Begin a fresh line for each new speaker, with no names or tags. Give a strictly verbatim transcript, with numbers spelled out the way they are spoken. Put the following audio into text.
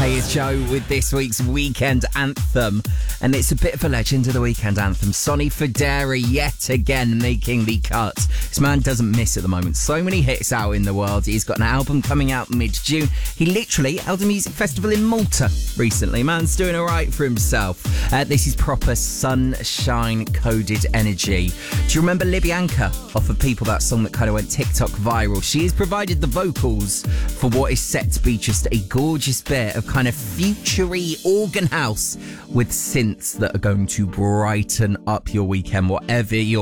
Hey, it's Joe with this week's Weekend Anthem. And it's a bit of a legend of the Weekend Anthem. Sonny Fodera yet again making the cut. This man doesn't miss at the moment. So many hits out in the world. He's got an album coming out mid-June. He literally held a music festival in Malta recently. Man's doing all right for himself. Uh, this is proper sunshine-coded energy. Do you remember Libyanka off of People, that song that kind of went TikTok viral? She has provided the vocals for what is set to be just a gorgeous bit of kind of future-y organ house with synths that are going to brighten up your weekend, whatever you're